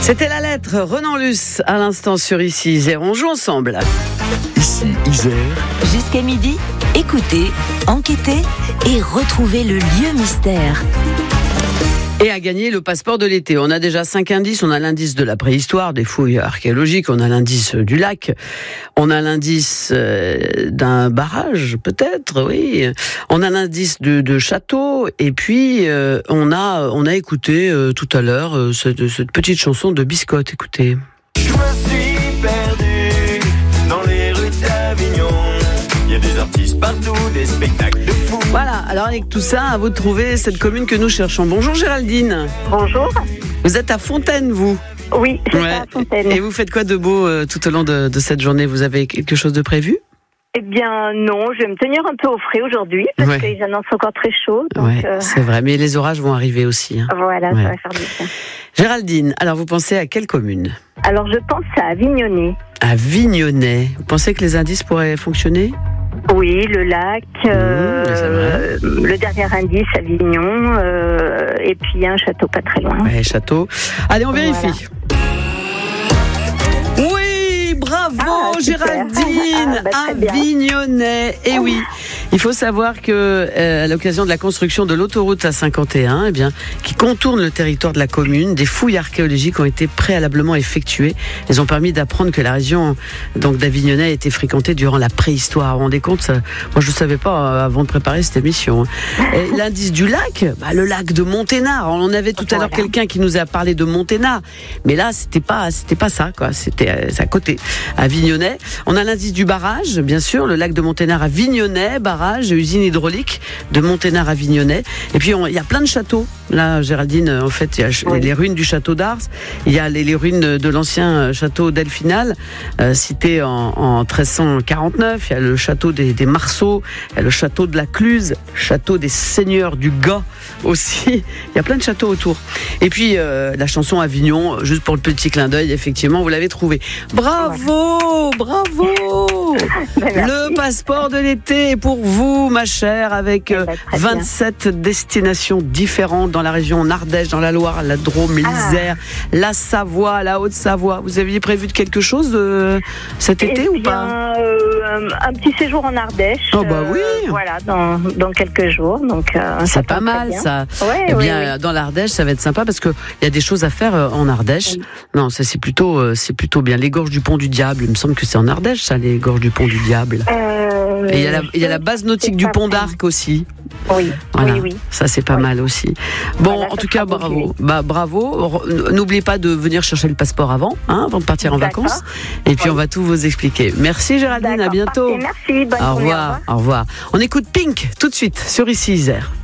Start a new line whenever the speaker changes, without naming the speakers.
C'était la lettre Renan Luce à l'instant sur Ici Isère. On joue ensemble.
Ici Isère.
Jusqu'à midi, écoutez, enquêtez et retrouvez le lieu mystère.
Et à gagner le passeport de l'été. On a déjà 5 indices. On a l'indice de la préhistoire, des fouilles archéologiques. On a l'indice du lac. On a l'indice d'un barrage, peut-être, oui. On a l'indice de château. Et puis, on a écouté tout à l'heure cette petite chanson de Biscotte. Écoutez.
Je me suis perdu dans les rues d'Avignon. Il y a des artistes partout, des spectacles de fous.
Voilà, alors avec tout ça, à vous de trouver cette commune que nous cherchons. Bonjour Géraldine.
Bonjour.
Vous êtes à Fontaine, vous ?
Oui, c'est à Fontaine.
Et vous faites quoi de beau tout au long de cette journée ? Vous avez quelque chose de prévu ?
Eh bien non, je vais me tenir un peu au frais aujourd'hui parce qu'ils annoncent encore très chaud. Donc,
c'est vrai, mais les orages vont arriver aussi. Hein.
Voilà, ça va faire du bien.
Géraldine, alors vous pensez à quelle commune ?
Alors je pense à Avignonnet.
Avignonnet. Vous pensez que les indices pourraient fonctionner ?
Oui, le lac, le dernier indice, Avignon, et puis un château pas très loin.
Ouais, château. Allez, on vérifie. Voilà. Oui, bravo Géraldine, Avignonnet. Et oui, il faut savoir que à l'occasion de la construction de l'autoroute A51, eh bien, qui contourne le territoire de la commune, des fouilles archéologiques ont été préalablement effectuées. Elles ont permis d'apprendre que la région donc d'Avignonnet a été fréquentée durant la préhistoire. Vous vous rendez compte, ça, moi je ne savais pas avant de préparer cette émission. Et l'indice du lac, le lac de Monténard. On avait tout à l'heure quelqu'un qui nous a parlé de Monténard, mais là c'était pas ça, quoi. C'était à côté. Avignonnet. On a l'indice du barrage, bien sûr, le lac de Monténard à Avignonnet, barrage, usine hydraulique de Monténard à Avignonnet. Et puis il y a plein de châteaux. Là, Géraldine, en fait, il y a les ruines du château d'Ars, il y a les ruines de l'ancien château d'Elfinal, cité en 1349. Il y a le château des Marceaux, il y a le château de la Cluse, château des seigneurs du Gars aussi. Il y a plein de châteaux autour. Et puis la chanson Avignon, juste pour le petit clin d'œil, effectivement, vous l'avez trouvé. Bravo, bravo. Le passeport de l'été est pour vous, ma chère, avec 27 destinations différentes dans la région Ardèche, dans la Loire, la Drôme, l'Isère, la Savoie, la Haute-Savoie. Vous aviez prévu de quelque chose cet été ou pas ?
Un petit séjour en Ardèche.
Oh bah oui.
Voilà, dans quelques jours. Donc
c'est pas mal ça.
Ouais,
eh bien, dans l'Ardèche, ça va être sympa parce que il y a des choses à faire en Ardèche. Oui. Non, ça c'est plutôt bien. Les gorges du Pont du Diable. Il me semble que c'est en Ardèche, ça, les gorges du Pont du Diable. Et il y a la base nautique du Pont d'Arc aussi.
Oui,
voilà.
oui.
Ça c'est pas mal aussi. Bon, voilà, en tout cas, bravo. Bravo. N'oubliez pas de venir chercher le passeport avant de partir en vacances. Et puis on va tout vous expliquer. Merci Géraldine, à bientôt.
Parfait, merci, bonne journée.
Au revoir. On écoute Pink tout de suite sur Ici Isère.